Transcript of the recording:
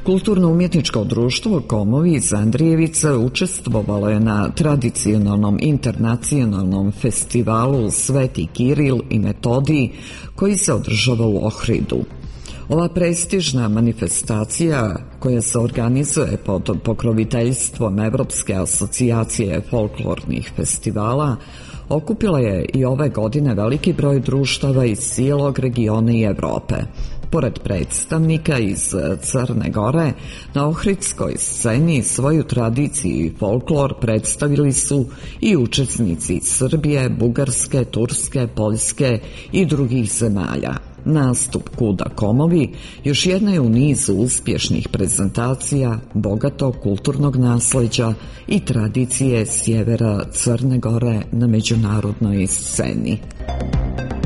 Kulturno-umjetničko društvo Komovi iz Andrijevice učestvovalo je na tradicionalnom internacionalnom festivalu Sveti Kiril i Metodij koji se održava u Ohridu. Ova prestižna manifestacija, koja se organizuje pod pokroviteljstvom Evropske asocijacije folklornih festivala, okupila je i ove godine veliki broj društava iz cijelog regiona i Evrope. Pored predstavnika iz Crne Gore, na ohridskoj sceni svoju tradiciju i folklor predstavili su i učesnici iz Srbije, Bugarske, Turske, Poljske i drugih zemalja. Nastup Kuda Komovi još jedna je u nizu uspješnih prezentacija bogatog kulturnog nasleđa i tradicije sjevera Crne Gore na međunarodnoj sceni.